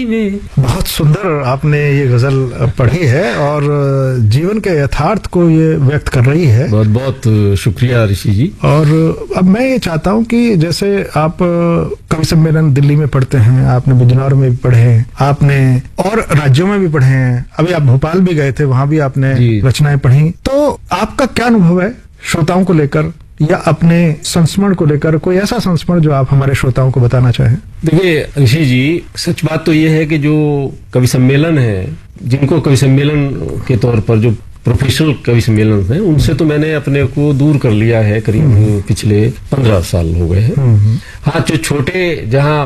में। बहुत सुंदर आपने ये गजल पढ़ी है और जीवन के यथार्थ को ये व्यक्त कर रही है। बहुत बहुत शुक्रिया ऋषि जी। और अब मैं ये चाहता हूँ कि जैसे आप कवि सम्मेलन दिल्ली में पढ़ते हैं, आपने बिजनौर में भी पढ़े हैं, आपने और राज्यों में भी पढ़े हैं, अभी आप भोपाल भी गए थे, वहां भी आपने रचनाएं पढ़ी, तो आपका क्या अनुभव है श्रोताओं को लेकर या अपने संस्मरण को लेकर? कोई ऐसा संस्मरण जो आप हमारे श्रोताओं को बताना चाहें? देखिए ऋषि जी, सच बात तो ये है कि जो कवि सम्मेलन है, जिनको कवि सम्मेलन के तौर पर जो प्रोफेशनल कवि सम्मेलन है, उनसे तो मैंने अपने को दूर कर लिया है, करीब पिछले 15 साल हो गए हैं। हाँ, जो छोटे, जहाँ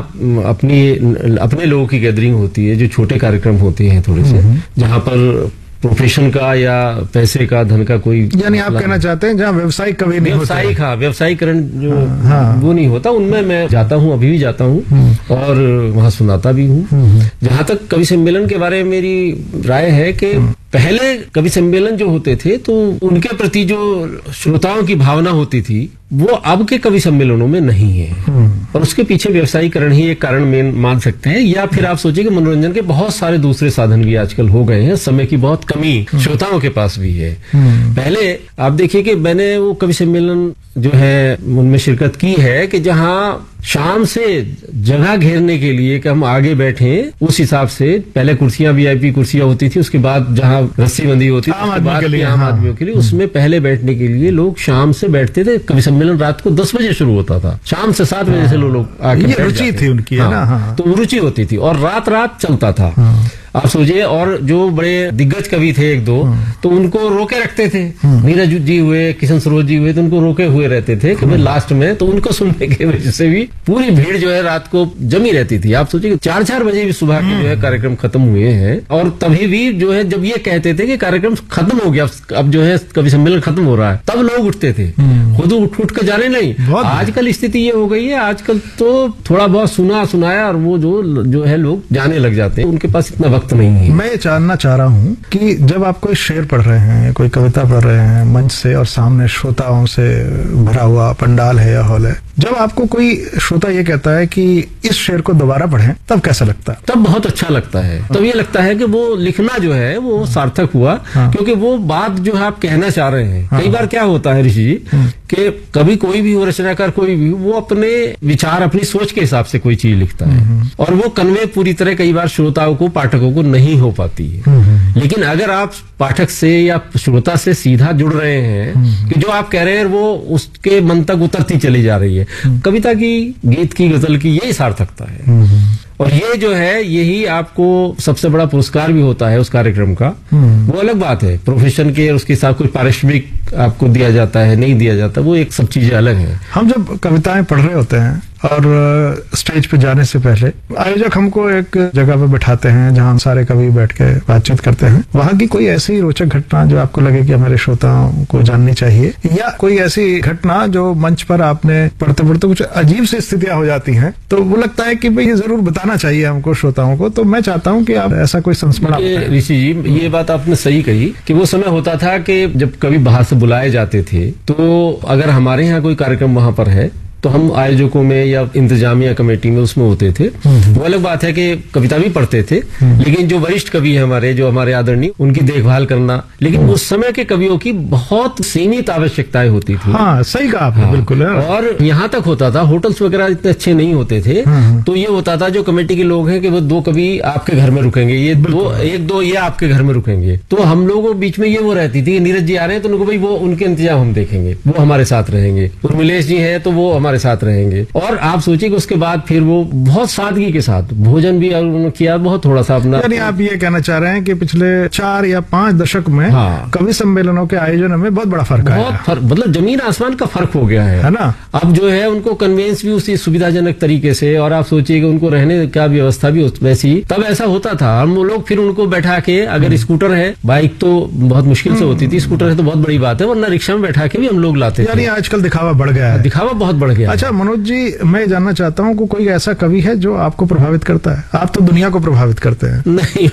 अपने लोगों की गैदरिंग होती है, जो छोटे कार्यक्रम होते हैं थोड़े से, जहाँ पर प्रोफेशन का या पैसे का, धन का कोई, यानी आप कहना चाहते हैं जहाँ व्यवसायिक कवि नहीं होता, व्यवसायीकरण जो वो नहीं होता, उनमें मैं जाता हूँ, अभी भी जाता हूँ और वहाँ सुनाता भी हूँ। जहाँ तक कवि सम्मेलन के बारे में मेरी राय है कि पहले कवि सम्मेलन जो होते थे तो उनके प्रति जो श्रोताओं की भावना होती थी वो अब के कवि सम्मेलनों में नहीं है, और उसके पीछे व्यवसायीकरण ही एक कारण मान सकते हैं, या फिर आप सोचिए कि मनोरंजन के बहुत सारे दूसरे साधन भी आजकल हो गए हैं, समय की बहुत कमी श्रोताओं के पास भी है। पहले आप देखिए कि मैंने वो कवि सम्मेलन जो है उनमें शिरकत की है कि जहाँ शाम से जगह घेरने के लिए कि हम आगे बैठे, उस हिसाब से पहले कुर्सियां वीआईपी कुर्सियां होती थी, उसके बाद जहां रस्सी बंदी होती थी, उसके बाद आम आदमियों के लिए, उसमें पहले बैठने के लिए लोग शाम से बैठते थे। कवि सम्मेलन रात को 10 बजे शुरू होता था, शाम से 7 बजे से लोग आके रुचि थी उनकी, है ना? तो रुचि होती थी और रात रात चलता था। आप सोचिए, और जो बड़े दिग्गज कवि थे एक दो, तो उनको रोके रखते थे, नीरज जी हुए, किशन सरोज जी हुए, तो उनको रोके हुए रहते थे कि भाई लास्ट में, तो उनको सुनने की वजह से भी पूरी भीड़ जो है रात को जमी रहती थी। आप सोचिए 4-4 बजे भी सुबह के जो है कार्यक्रम खत्म हुए हैं, और तभी भी जो है जब ये कहते थे कि कार्यक्रम खत्म हो गया, अब जो है कवि सम्मेलन खत्म हो रहा है, तब लोग उठते थे, खुद उठ के जाने नहीं। आजकल स्थिति ये हो गई है, आजकल तो थोड़ा बहुत सुनाया और वो जो है लोग जाने लग जाते हैं, उनके पास इतना वक्त नहीं है। मैं ये जानना चाह रहा हूँ कि जब आप कोई शेर पढ़ रहे हैं, कोई कविता पढ़ रहे हैं मंच से, और सामने श्रोताओं से भरा हुआ पंडाल है या हॉल है, जब आपको कोई श्रोता ये कहता है कि इस शेर को दोबारा पढ़ें, तब कैसा लगता है? तब बहुत अच्छा लगता है। तब ये लगता है कि वो लिखना जो है वो सार्थक हुआ, क्योंकि वो बात जो है आप कहना चाह रहे हैं। कई बार क्या होता है ऋषि जी कि कभी कोई भी हो, रचनाकार कोई भी, वो अपने विचार, अपनी सोच के हिसाब से कोई चीज लिखता है, और वो कन्वे पूरी तरह कई बार श्रोताओं को, पाठकों को नहीं हो पाती है। लेकिन अगर आप पाठक से या श्रोता से सीधा जुड़ रहे हैं कि जो आप कह रहे हैं वो उसके मन तक उतरती चली जा रही है, कविता की, गीत की, गजल की, यही सार्थकता है। और ये जो है, यही आपको सबसे बड़ा पुरस्कार भी होता है उस कार्यक्रम का। वो अलग बात है, प्रोफेशन के उसके साथ कुछ पारिश्रमिक आपको दिया जाता है, नहीं दिया जाता, वो एक सब चीजें अलग है। हम जब कविताएं पढ़ रहे होते हैं और स्टेज पे जाने से पहले आयोजक हमको एक जगह पे बिठाते हैं जहां हम सारे कवि बैठ के बातचीत करते हैं, वहां की कोई ऐसी रोचक घटना जो आपको लगे कि हमारे श्रोताओं को जाननी चाहिए, या कोई ऐसी घटना जो मंच पर आपने पढ़ते पढ़ते कुछ अजीब सी स्थितियां हो जाती हैं, तो वो लगता है कि भाई ये जरूर बताना चाहिए हमको, श्रोताओं को, तो मैं चाहता हूं कि आप ऐसा कोई संस्मरण। ऋषि जी, ये बात आपने सही कही कि वो समय होता था कि जब कवि बाहर से बुलाए जाते थे, तो अगर हमारे यहाँ कोई कार्यक्रम वहां पर है तो हम आयोजकों में या इंतजामिया कमेटी में उसमें होते थे। वो अलग बात है कि कविता भी पढ़ते थे, लेकिन जो वरिष्ठ कवि हैं हमारे, जो हमारे आदरणीय, उनकी देखभाल करना, लेकिन उस समय के कवियों की बहुत सीमित आवश्यकताएं होती थी। हाँ, सही कहा आपने, बिल्कुल है। और यहाँ तक होता था, होटल्स वगैरह इतने अच्छे नहीं होते थे, तो ये होता था जो कमेटी के लोग हैं कि वो 2 कवि आपके घर में रुकेंगे, ये एक दो ये आपके घर में रुकेंगे, तो हम लोगों बीच में ये वो रहती थी, नीरज जी आ रहे हैं तो उनको भाई वो उनके इंतजाम हम देखेंगे, वो हमारे साथ रहेंगे, उर्मिलेश जी हैं तो वो हमारे साथ रहेंगे। और आप सोचिए कि उसके बाद फिर वो बहुत सादगी के साथ भोजन भी उन्होंने किया, बहुत थोड़ा सा अपना। यानी आप ये कहना चाह रहे हैं कि पिछले 4 या 5 दशक में कवि सम्मेलनों के आयोजन में बहुत बड़ा फर्क है, मतलब जमीन आसमान का फर्क हो गया है ना? अब जो है उनको कन्वेंस भी उसी सुविधाजनक तरीके से, और आप सोचिए कि उनको रहने का व्यवस्था भी वैसी, तब ऐसा होता था। हम लोग फिर उनको बैठा के, अगर स्कूटर है, बाइक तो बहुत मुश्किल से होती थी, स्कूटर है तो बहुत बड़ी बात है, वरना रिक्शा में बैठा के भी हम लोग लाते थे। यानी आजकल दिखावा बढ़ गया है, दिखावा बहुत बढ़ गया। अच्छा मनोज जी, मैं जानना चाहता हूँ कि कोई ऐसा कवि है जो आपको प्रभावित करता है? आप तो दुनिया को प्रभावित करते हैं। नहीं,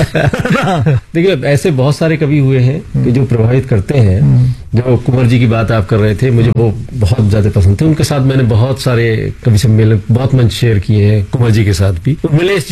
देखिए ऐसे बहुत सारे कवि हुए हैं कि जो प्रभावित करते हैं। जो कुंवर जी की बात आप कर रहे थे, मुझे वो बहुत ज्यादा पसंद थे। उनके साथ मैंने बहुत सारे कवि सम्मेलन, बहुत मंच शेयर किए हैं, कुंवर जी के साथ भी। उर्मिलेश जी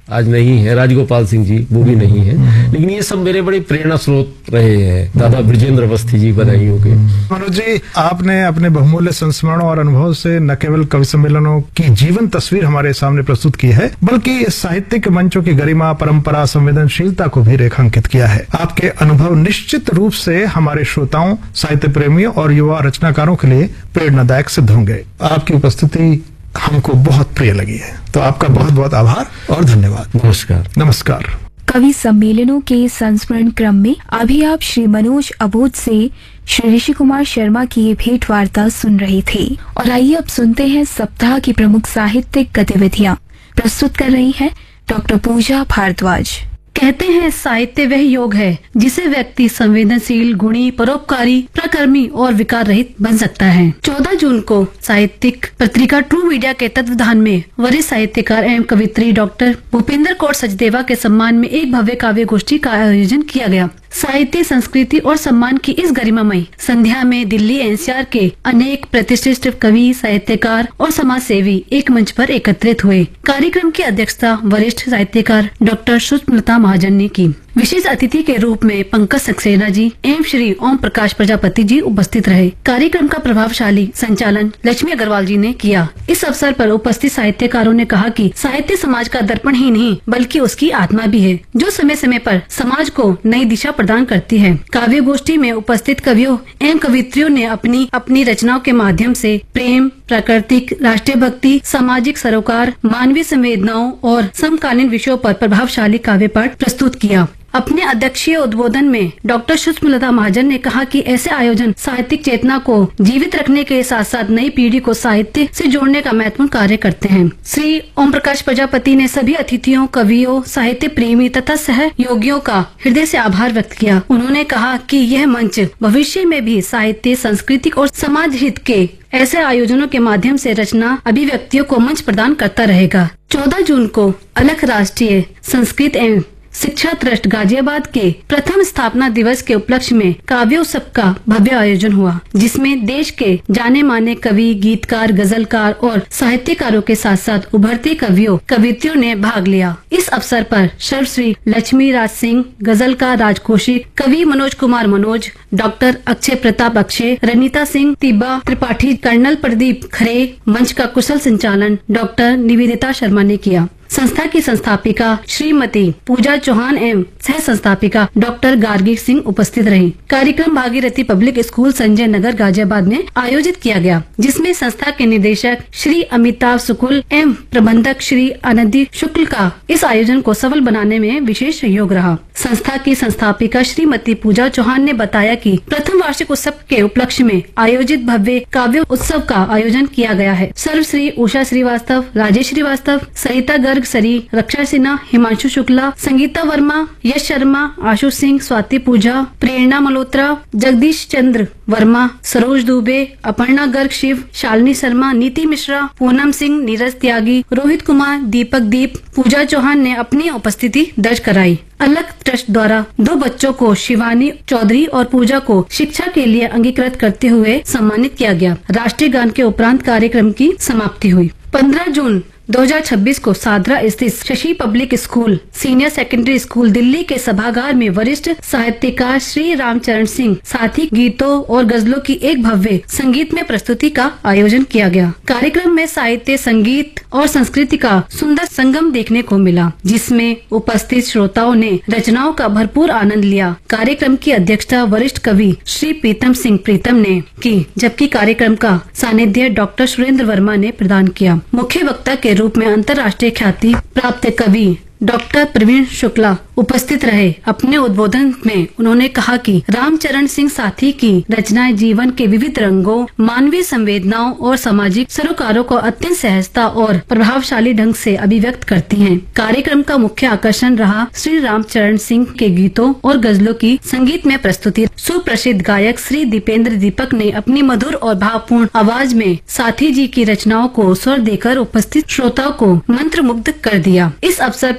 आज नहीं है, राजगोपाल सिंह जी वो भी नहीं है, लेकिन ये सब मेरे बड़े प्रेरणा स्रोत रहे हैं। दादा ब्रिजेंद्र अवस्थी जी बधाइयों के। मनोज जी, आपने अपने बहुमूल्य संस्मरणों और अनुभव से न केवल कवि सम्मेलनों की जीवन तस्वीर हमारे सामने प्रस्तुत की है, बल्कि साहित्यिक मंचों की गरिमा, परंपरा, संवेदनशीलता को भी रेखांकित किया है। आपके अनुभव निश्चित रूप से हमारे श्रोताओं, साहित्य प्रेमियों और युवा रचनाकारों के लिए प्रेरणादायक सिद्ध होंगे। आपकी उपस्थिति हमको बहुत प्रिय लगी है, तो आपका बहुत बहुत आभार और धन्यवाद। नमस्कार। नमस्कार। कवि सम्मेलनों के संस्मरण क्रम में अभी आप श्री मनोज अबोध से श्री ऋषि कुमार शर्मा की ये भेंट वार्ता सुन रहे थे। और आइए अब सुनते हैं सप्ताह की प्रमुख साहित्यिक गतिविधियाँ। प्रस्तुत कर रही है डॉक्टर पूजा भारद्वाज। कहते हैं साहित्य वह योग है जिसे व्यक्ति संवेदनशील, गुणी, परोपकारी, प्रकर्मी और विकार रहित बन सकता है। 14 जून को साहित्यिक पत्रिका ट्रू मीडिया के तत्वावधान में वरिष्ठ साहित्यकार एवं कवित्री डॉक्टर भूपेंद्र कौर सचदेवा के सम्मान में एक भव्य काव्य गोष्ठी का आयोजन किया गया। साहित्य, संस्कृति और सम्मान की इस गरिमामयी संध्या में दिल्ली एनसीआर के अनेक प्रतिष्ठित कवि, साहित्यकार और समाज सेवी एक मंच पर एकत्रित हुए। कार्यक्रम की अध्यक्षता वरिष्ठ साहित्यकार डॉक्टर सुष्मिता महाजन ने की। विशेष अतिथि के रूप में पंकज सक्सेना जी एवं श्री ओम प्रकाश प्रजापति जी उपस्थित रहे। कार्यक्रम का प्रभावशाली संचालन लक्ष्मी अग्रवाल जी ने किया। इस अवसर पर उपस्थित साहित्यकारों ने कहा कि साहित्य समाज का दर्पण ही नहीं बल्कि उसकी आत्मा भी है, जो समय समय पर समाज को नई दिशा प्रदान करती है। काव्य गोष्ठी में उपस्थित कवियों एवं कवित्रियों ने अपनी अपनी रचनाओं के माध्यम से प्रेम, प्राकृतिक, राष्ट्रीय भक्ति, सामाजिक सरोकार, मानवीय संवेदनाओं और समकालीन विषयों पर प्रभावशाली काव्य पाठ प्रस्तुत किया। अपने अध्यक्षीय उद्बोधन में डॉक्टर सुष्मिता महाजन ने कहा कि ऐसे आयोजन साहित्यिक चेतना को जीवित रखने के साथ साथ नई पीढ़ी को साहित्य से जोड़ने का महत्वपूर्ण कार्य करते हैं। श्री ओम प्रकाश प्रजापति ने सभी अतिथियों, कवियों, साहित्य प्रेमी तथा सहयोगियों का हृदय से आभार व्यक्त किया। उन्होंने कहा कि यह मंच भविष्य में भी साहित्य, संस्कृति और समाज हित के ऐसे आयोजनों के माध्यम से रचना अभिव्यक्तियों को मंच प्रदान करता रहेगा। 14 जून को अलख राष्ट्रीय संस्कृत एवं शिक्षा ट्रस्ट गाजियाबाद के प्रथम स्थापना दिवस के उपलक्ष्य में काव्योत्सव का भव्य आयोजन हुआ, जिसमें देश के जाने माने कवि, गीतकार, गजलकार और साहित्यकारों के साथ साथ उभरते कवियों, कवित्रियों ने भाग लिया। इस अवसर पर सर्वश्री लक्ष्मी राज सिंह, गजलकार राज कौशिक, कवि मनोज कुमार मनोज, डॉक्टर अक्षय प्रताप अक्षय, रनीता सिंह तिब्बा त्रिपाठी, कर्नल प्रदीप खरे, मंच का कुशल संचालन डॉक्टर निवेदिता शर्मा ने किया। संस्था की संस्थापिका श्रीमती पूजा चौहान एवं सह संस्थापिका डॉक्टर गार्गी सिंह उपस्थित रही। कार्यक्रम भागीरथी पब्लिक स्कूल संजय नगर गाजियाबाद में आयोजित किया गया, जिसमें संस्था के निदेशक श्री अमिताभ शुक्ल एवं प्रबंधक श्री आनंदी शुक्ल का इस आयोजन को सफल बनाने में विशेष सहयोग रहा। संस्था की संस्थापिका श्रीमती पूजा चौहान ने बताया कि प्रथम वार्षिक उत्सव के उपलक्ष्य में आयोजित भव्य काव्य उत्सव का आयोजन किया गया है। सर्वश्री उषा श्रीवास्तव, राजेश श्रीवास्तव, सरिता गर्ग सरी, रक्षा सिन्हा, हिमांशु शुक्ला, संगीता वर्मा, यश शर्मा, आशु सिंह, स्वाति पूजा, प्रेरणा मल्होत्रा, जगदीश चंद्र वर्मा, सरोज दुबे, अपर्णा गर्ग शिव, शालिनी शर्मा, नीति मिश्रा, पूनम सिंह, नीरज त्यागी, रोहित कुमार, दीपक दीप, पूजा चौहान ने अपनी उपस्थिति दर्ज कराई। अलख ट्रस्ट द्वारा 2 बच्चों को शिवानी चौधरी और पूजा को शिक्षा के लिए अंगीकृत करते हुए सम्मानित किया गया। राष्ट्रीय गान के उपरांत कार्यक्रम की समाप्ति हुई। 15 जून 2026 को सादरा स्थित Shashi public school senior secondary school Delhi के सभागार में वरिष्ठ साहित्यकार श्री रामचरण सिंह साथी गीतों और गजलों की एक भव्य संगीतमय प्रस्तुति का आयोजन किया गया। कार्यक्रम में साहित्य, संगीत और संस्कृति का सुंदर संगम देखने को मिला, जिसमें उपस्थित श्रोताओं ने रचनाओं का भरपूर आनंद लिया। कार्यक्रम की अध्यक्षता वरिष्ठ कवि श्री प्रीतम सिंह प्रीतम ने की, जबकि कार्यक्रम का सानिध्य डॉक्टर सुरेंद्र वर्मा ने प्रदान किया। मुख्य वक्ता के रूप में अंतर्राष्ट्रीय ख्याति प्राप्त कवि डॉक्टर प्रवीण शुक्ला उपस्थित रहे। अपने उद्बोधन में उन्होंने कहा कि रामचरण सिंह साथी की रचनाएं जीवन के विविध रंगों, मानवीय संवेदनाओं और सामाजिक सरोकारों को अत्यंत सहजता और प्रभावशाली ढंग से अभिव्यक्त करती हैं। कार्यक्रम का मुख्य आकर्षण रहा श्री रामचरण सिंह के गीतों और गजलों की संगीतमय प्रस्तुति। सुप्रसिद्ध गायक श्री दीपेंद्र दीपक ने अपनी मधुर और भावपूर्ण आवाज में साथी जी की रचनाओं को स्वर देकर उपस्थित श्रोताओं को मंत्रमुग्ध कर दिया। इस अवसर पर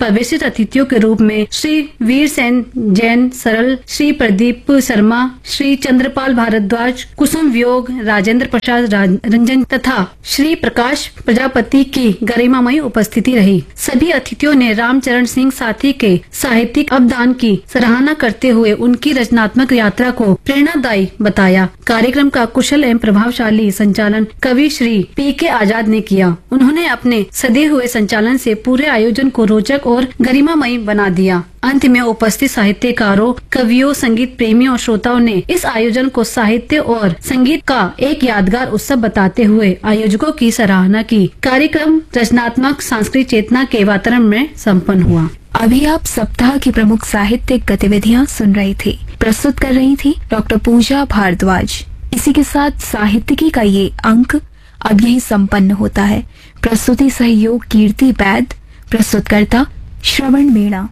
विशिष्ट अतिथियों के रूप में श्री वीर सेन जैन सरल, श्री प्रदीप शर्मा, श्री चंद्रपाल भारद्वाज, कुसुम वियोग, राजेंद्र प्रसाद रंजन तथा श्री प्रकाश प्रजापति की गरिमामयी उपस्थिति रही। सभी अतिथियों ने रामचरण सिंह साथी के साहित्यिक अवदान की सराहना करते हुए उनकी रचनात्मक यात्रा को प्रेरणादायी बताया। कार्यक्रम का कुशल एवं प्रभावशाली संचालन कवि श्री पी.के. आजाद ने किया। उन्होंने अपने सदे हुए संचालन से पूरे आयोजन को रोचक और गरिमामयी बना दिया। अंत में उपस्थित साहित्यकारों, कवियों, संगीत प्रेमियों और श्रोताओं ने इस आयोजन को साहित्य और संगीत का एक यादगार उत्सव बताते हुए आयोजकों की सराहना की। कार्यक्रम रचनात्मक सांस्कृतिक चेतना के वातावरण में संपन्न हुआ। अभी आप सप्ताह की प्रमुख साहित्यिक गतिविधियां सुन रही थी। प्रस्तुत कर रही थी डॉक्टर पूजा भारद्वाज। इसी के साथ साहित्यिकी का ये अंक अब यही संपन्न होता है। प्रस्तुति सहयोग कीर्ति बैद, प्रस्तुतकर्ता श्रवण मीणा।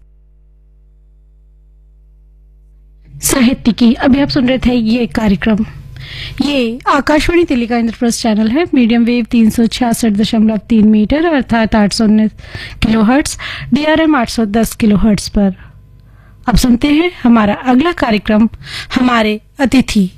साहित्यिकी अभी आप सुन रहे थे ये कार्यक्रम। ये आकाशवाणी दिल्ली का इंद्रप्रस्थ चैनल है। मीडियम वेव 366.3 मीटर अर्थात 819 किलोहर्ट्ज, DRM 810 किलोहर्ट्ज पर। अब सुनते हैं हमारा अगला कार्यक्रम, हमारे अतिथि।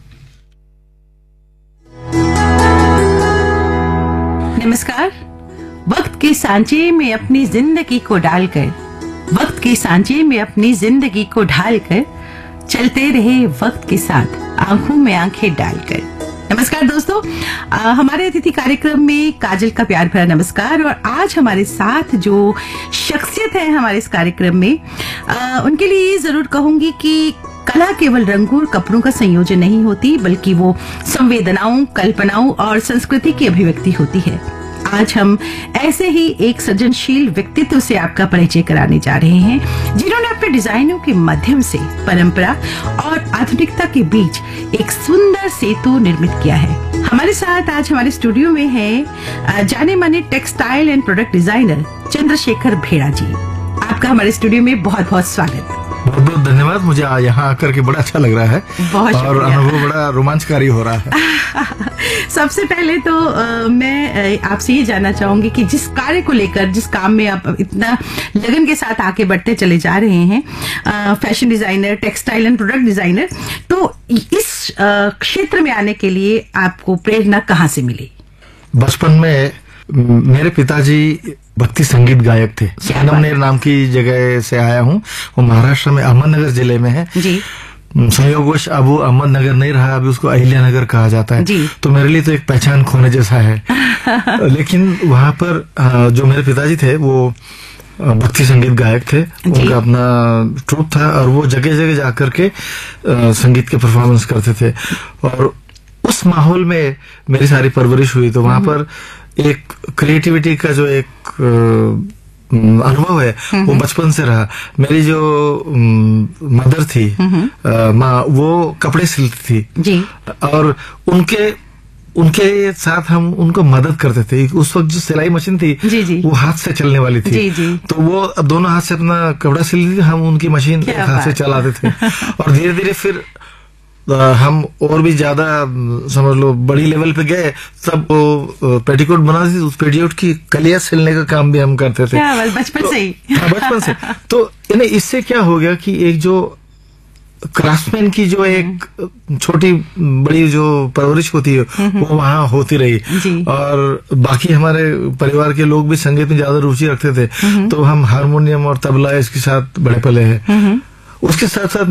नमस्कार। वक्त के सांचे में अपनी जिंदगी को डालकर, वक्त के सांचे में अपनी जिंदगी को ढालकर चलते रहे वक्त के साथ, आंखों में आंखें डालकर। नमस्कार दोस्तों, हमारे अतिथि कार्यक्रम में काजल का प्यार भरा नमस्कार। और आज हमारे साथ जो शख्सियत है हमारे इस कार्यक्रम में, उनके लिए जरूर कहूंगी कि कला केवल रंगों और कपड़ों का संयोजन नहीं होती, बल्कि वो संवेदनाओं, कल्पनाओं और संस्कृति की अभिव्यक्ति होती है। आज हम ऐसे ही एक सृजनशील व्यक्तित्व से आपका परिचय कराने जा रहे हैं, जिन्होंने अपने डिजाइनों के माध्यम से परंपरा और आधुनिकता के बीच एक सुंदर सेतु निर्मित किया है। हमारे साथ आज हमारे स्टूडियो में है जाने माने textile and product designer Chandrashekhar भेड़ा जी। आपका हमारे स्टूडियो में बहुत बहुत स्वागत। बहुत बहुत धन्यवाद। मुझे यहाँ आकर के बड़ा अच्छा लग रहा है और अनुभव बड़ा रोमांचकारी हो रहा है। सबसे पहले तो मैं आपसे ये जानना चाहूंगी कि जिस कार्य को लेकर, जिस काम में आप इतना लगन के साथ आगे बढ़ते चले जा रहे हैं, fashion designer, textile and product designer, तो इस क्षेत्र में आने के लिए आपको प्रेरणा कहाँ से मिली? बचपन में मेरे पिताजी भक्ति संगीत गायक थे। सैनमनेर नाम की जगह से आया हूँ, वो महाराष्ट्र में अहमदनगर जिले में है जी। संयोगवश अब वो अहमदनगर नहीं रहा, अभी उसको अहिल्यानगर कहा जाता है जी। तो मेरे लिए तो एक पहचान खोने जैसा है। लेकिन वहां पर जो मेरे पिताजी थे वो भक्ति संगीत गायक थे, उनका अपना ट्रूप था और वो जगह जगह जाकर के संगीत के परफॉर्मेंस करते थे। और उस माहौल में मेरी सारी परवरिश हुई, तो वहां पर एक क्रिएटिविटी का जो एक अनुभव है वो बचपन से रहा। मेरी जो मदर थी, माँ, वो कपड़े सिलती थी जी। और उनके साथ हम उनको मदद करते थे। उस वक्त जो सिलाई मशीन थी जी जी। वो हाथ से चलने वाली थी जी जी। तो वो अब दोनों हाथ से अपना कपड़ा सिलती थी, हम उनकी मशीन हाथ से चलाते थे। और धीरे धीरे फिर हम और भी ज्यादा समझ लो बड़ी लेवल पे गए, तब वो पेटीकोट बनाती थी, उस पेटीकोट की कलियां सिलने का काम भी हम करते थे बचपन से ही। बचपन से। तो इससे क्या हो गया कि एक जो क्राफ्टमैन की जो एक छोटी बड़ी जो परवरिश होती है वो वहां होती रही। और बाकी हमारे परिवार के लोग भी संगीत में ज्यादा रुचि रखते थे, तो हम हारमोनियम और तबला इसके साथ बड़े पले हैं। उसके साथ साथ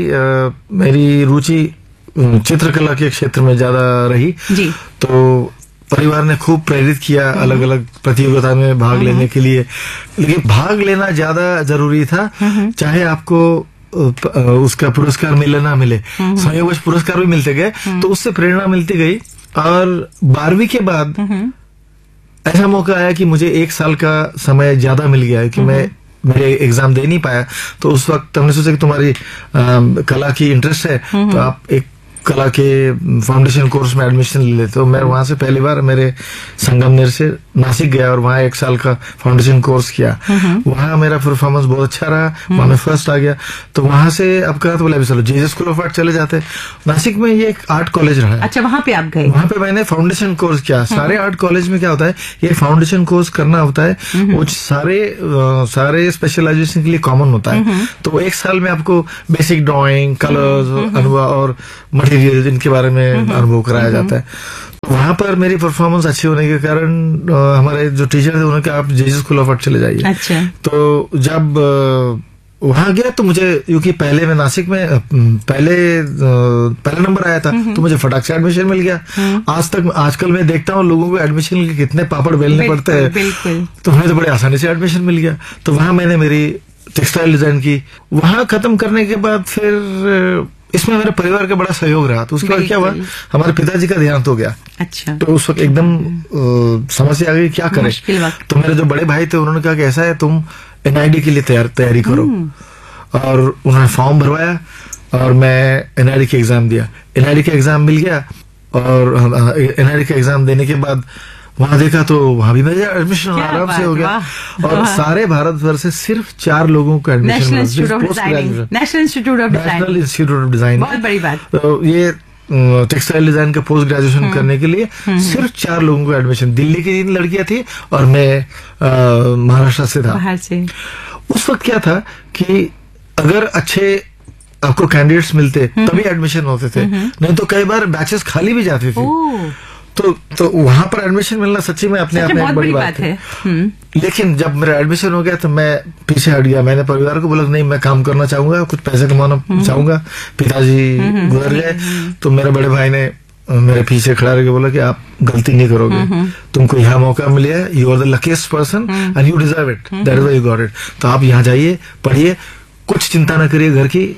मेरी रुचि चित्रकला के क्षेत्र में ज्यादा रही जी। तो परिवार ने खूब प्रेरित किया अलग अलग प्रतियोगिता में भाग लेने के लिए। लेकिन भाग लेना ज्यादा जरूरी था, चाहे आपको उसका पुरस्कार मिले ना मिले। संयोगवश पुरस्कार भी मिलते गए, तो उससे प्रेरणा मिलती गई। और 12वीं के बाद ऐसा मौका आया कि मुझे 1 साल का समय ज्यादा मिल गया है कि मेरे एग्जाम दे नहीं पाया। तो उस वक्त हमने सोचा कि तुम्हारी कला की इंटरेस्ट है, तो आप एक कला के फाउंडेशन कोर्स में एडमिशन ले लेते हो। मैं वहां से पहली बार मेरे संगमनेर से नासिक गया और वहाँ 1 साल का फाउंडेशन कोर्स किया। वहाँ मेरा परफॉर्मेंस बहुत अच्छा रहा, वहाँ मैं फर्स्ट आ गया। तो वहाँ से अब कहा तो बोला अभी चलो जेजे स्कूल ऑफ आर्ट चले जाते। नासिक में ये एक आर्ट कॉलेज रहा है। अच्छा, वहाँ पे आप गए? वहाँ पे मैंने फाउंडेशन कोर्स किया। सारे आर्ट कॉलेज में क्या होता है, ये फाउंडेशन कोर्स करना होता है, वो सारे स्पेशलाइजेशन के लिए कॉमन होता है। तो 1 साल में आपको बेसिक ड्राइंग, कलर्स, अनुभव और मटेरियल इनके बारे में अनुभव कराया जाता है। वहां पर मेरी परफॉर्मेंस अच्छी होने के कारण हमारे जो टीचर थे उन्होंने कहा आप जेजे स्कूल ऑफ आर्ट चले जाइए। अच्छा। तो जब वहां गया तो मुझे, क्योंकि पहले मैं नासिक में पहला नंबर आया था, तो मुझे फटाक से एडमिशन मिल गया। आजकल मैं देखता हूँ लोगों को एडमिशन के कितने पापड़ बेलने पड़ते हैं, तो मुझे तो बड़े आसानी से एडमिशन मिल गया। तो वहां मैंने मेरी टेक्सटाइल डिजाइन की। वहां खत्म करने के बाद फिर इसमें मेरे परिवार का बड़ा सहयोग रहा। तो उसके बाद क्या हुआ, हमारे पिताजी का देहांत हो गया। अच्छा। तो उस वक्त एकदम समस्या आ गई, क्या करें। तो मेरे जो बड़े भाई थे उन्होंने कहा कि ऐसा है तुम एनआईडी के लिए तैयारी करो, और उन्होंने फॉर्म भरवाया और मैं एनआईडी के एग्जाम दिया। एनआईडी का एग्जाम मिल गया, और एनआईडी का एग्जाम देने के बाद वहां देखा तो वहां भी मेरा एडमिशन आराम से हो गया। और सारे भारतवर्ष से सिर्फ 4 लोगों को admission national institute of design. बहुत बड़ी बात। तो ये टेक्सटाइल डिजाइन का पोस्ट ग्रेजुएशन करने के लिए सिर्फ 4 लोगों को एडमिशन। दिल्ली की 3 लड़कियां थी और मैं महाराष्ट्र से था। बाहर से। उस वक्त क्या था कि अगर अच्छे आपको कैंडिडेट्स मिलते तभी एडमिशन होते थे, नहीं तो कई बार बैचेस खाली भी जाते थे। तो वहां पर एडमिशन मिलना सच्ची में अपने आप में एक बड़ी बात है। लेकिन जब मेरा एडमिशन हो गया तो मैं पीछे हट गया। मैंने परिवार को बोला नहीं, मैं काम करना चाहूंगा, कुछ पैसे कमाना चाहूंगा। पिताजी गुजर गए, तो मेरे बड़े भाई ने मेरे पीछे खड़ा रह के बोला कि आप गलती नहीं करोगे, तुमको यहाँ मौका मिले है, you are the luckiest person and you deserve it, that is why you got it. तो आप यहाँ जाइए, पढ़िए, कुछ चिंता ना करिए घर की।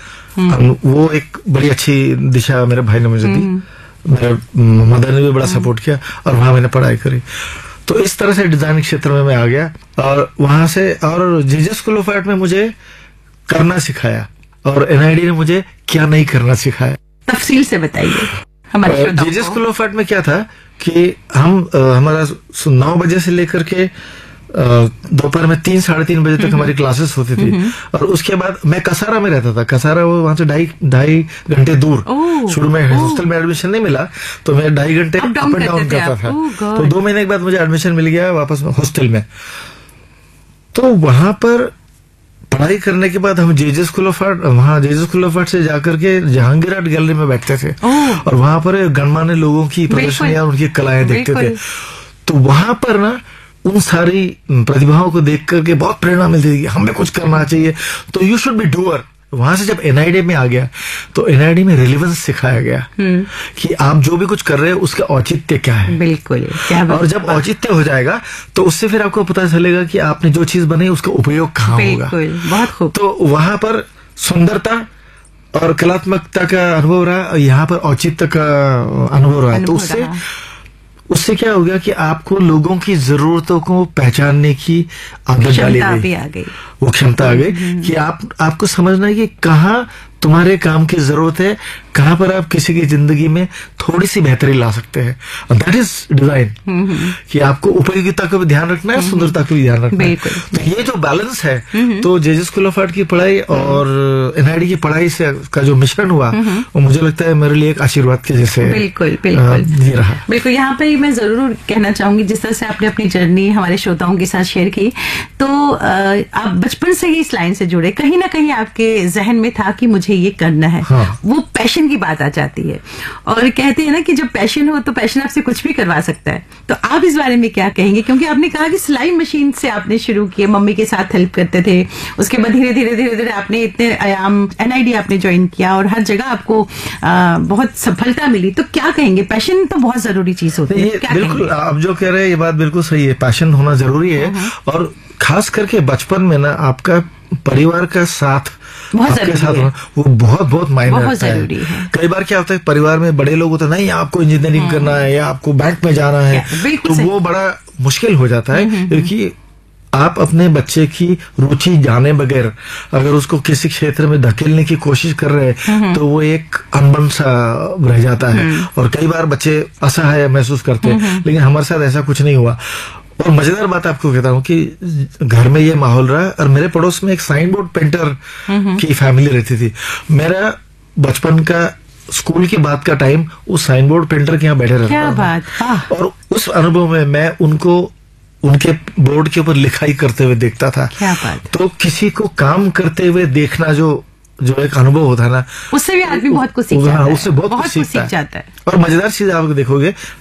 वो एक बड़ी अच्छी दिशा मेरे भाई ने मुझे दी। मेरे मदर ने भी बड़ा सपोर्ट किया और वहां मैंने पढ़ाई करी। तो इस तरह से डिजाइन क्षेत्र में मैं आ गया, और वहां से और जेजे स्कूल ऑफ आर्ट में मुझे करना सिखाया, और एनआईडी ने मुझे क्या नहीं करना सिखाया। तफसील से बताइए हमारे। जेजे स्कूल ऑफ आर्ट में क्या था कि हमारा 9 बजे से लेकर के दोपहर में 3 साढ़े 3 बजे तक हमारी क्लासेस होती थी। और उसके बाद मैं कसारा में रहता था। कसारा वो वहां से 2.5 घंटे दूर। शुरू में हॉस्टल में एडमिशन नहीं मिला तो मैं 2.5 घंटे अप एंड डाउन करता था। तो 2 महीने के बाद मुझे एडमिशन मिल गया वापस हॉस्टल में। तो वहां पर पढ़ाई करने के बाद हम जेजे स्कूल ऑफ आर्ट से जाकर के जहांगीर आर्ट गैलरी में बैठते थे, और वहां पर गणमान्य लोगों की प्रदर्शनियां, उनकी कलाएं देखते थे। तो वहां पर ना उन सारी प्रतिभाओं को देख करके बहुत प्रेरणा मिलती थी कि हमें कुछ करना चाहिए, तो यू शुड बी डूअर। वहां से जब एनआईडी में आ गया तो एनआईडी में रिलेवेंस सिखाया गया कि आप जो भी कुछ कर रहे हैं उसका औचित्य क्या है। बिल्कुल। और जब औचित्य हो जाएगा तो उससे फिर आपको पता चलेगा कि आपने जो चीज बनाई उसका उपयोग कहाँ होगा। बहुत खूब। तो वहां पर सुंदरता और कलात्मकता का अनुभव रहा, यहाँ पर औचित्य का अनुभव रहा। तो उससे क्या हो गया कि आपको लोगों की जरूरतों को पहचानने की आदत डाली गई, वो क्षमता आ गई कि आपको समझना है कि कहाँ तुम्हारे काम की जरूरत है, कहाँ पर आप किसी की जिंदगी में थोड़ी सी बेहतरी ला सकते हैं। दैट इज डिजाइन, कि आपको उपयोगिता का भी ध्यान रखना है, सुंदरता का भी ध्यान रखना है। तो ये जो बैलेंस है, तो जेजे स्कूल ऑफ आर्ट की पढ़ाई और एनआईडी की पढ़ाई से का जो मिश्रण हुआ, वो मुझे लगता है मेरे लिए एक आशीर्वाद के जैसे बिल्कुल ये रहा। बिल्कुल। यहाँ पे मैं जरूर कहना चाहूंगी, जिस तरह से आपने अपनी जर्नी हमारे श्रोताओं के साथ शेयर की, तो आप बचपन से ही इस लाइन से जुड़े, कहीं ना कहीं आपके जहन में था कि मुझे ये करना है। हाँ। वो पैशन की बात आ जाती है, और कहते हैं ना कि जब पैशन हो तो पैशन आपसे कुछ भी करवा सकता है। तो आप इस बारे में क्या कहेंगे? क्योंकि आपने कहा कि सिलाई मशीन से आपने शुरू किया, मम्मी के साथ हेल्प करते थे, उसके बाद धीरे धीरे आपने इतने आयाम एनआईडी आपने ज्वाइन किया और हर जगह आपको बहुत सफलता मिली। तो क्या कहेंगे? पैशन तो बहुत जरूरी चीज होती है। बिल्कुल, आप जो कह रहे हैं ये बात बिल्कुल सही है, पैशन होना जरूरी है। और खास करके बचपन में ना आपका परिवार का साथ आपके साथ होना वो बहुत मायने रखता है। कई बार क्या होता है, परिवार में बड़े लोग होते हैं, नहीं आपको इंजीनियरिंग करना है या आपको बैंक में जाना है, तो वो बड़ा मुश्किल हो जाता है। क्योंकि आप अपने बच्चे की रुचि जाने बगैर अगर उसको किसी क्षेत्र में धकेलने की कोशिश कर रहे हैं तो वो एक अनबन सा रह जाता है और कई बार बच्चे असहाय महसूस करते हैं। लेकिन हमारे साथ ऐसा कुछ नहीं हुआ। और मजेदार बात आपको कहता हूँ कि घर में ये माहौल रहा और मेरे पड़ोस में एक साइन बोर्ड पेंटर की फैमिली रहती थी। मेरा बचपन का स्कूल की बात का टाइम उस साइन बोर्ड पेंटर के यहाँ बैठे रहता क्या बात। और उस अनुभव में मैं उनको उनके बोर्ड के ऊपर लिखाई करते हुए देखता था। क्या बात। तो किसी को काम करते हुए देखना जो एक अनुभव होता है ना, उससे भी आदमी बहुत कुछ सीख जाता है। उससे बहुत कुछ सीख जाता है। और मजेदार चीज आप देखोगे